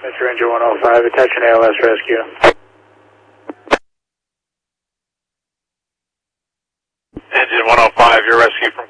Metro Ranger 105, attention ALS rescue. Engine 105, your rescue from